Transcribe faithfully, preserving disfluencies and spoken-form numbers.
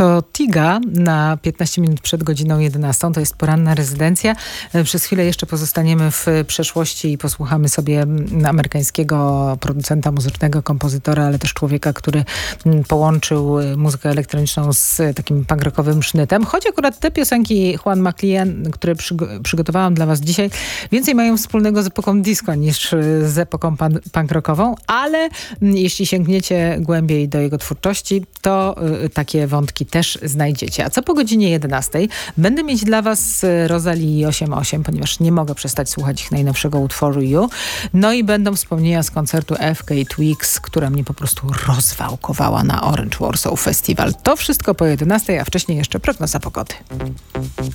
To Tiga na piętnaście minut przed godziną jedenastą. To jest poranna rezydencja. Przez chwilę jeszcze pozostaniemy w przeszłości i posłuchamy sobie amerykańskiego producenta muzycznego, kompozytora, ale też człowieka, który połączył muzykę elektroniczną z takim punk rockowym sznytem. Choć akurat te piosenki Juan McLean, które przygo- przygotowałam dla was dzisiaj, więcej mają wspólnego z epoką disco niż z epoką pan- punk rockową, ale jeśli sięgniecie głębiej do jego twórczości, to y, takie wątki też znajdziecie. A co po godzinie jedenastej? Będę mieć dla was Rosalii osiem osiem, ponieważ nie mogę przestać słuchać ich najnowszego utworu You. No i będą wspomnienia z koncertu F K Twigs, która mnie po prostu rozwałkowała na Orange Warsaw Festival. To wszystko po jedenastej, a wcześniej jeszcze prognoza pogody.